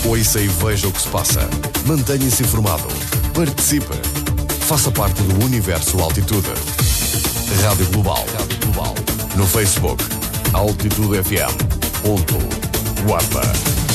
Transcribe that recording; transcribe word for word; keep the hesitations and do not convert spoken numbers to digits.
Ouça e veja o que se passa. Mantenha-se informado. Participe. Faça parte do universo Altitude. Rádio Global. Rádio Global. No Facebook, Altitude F M. Ponto. Guapa.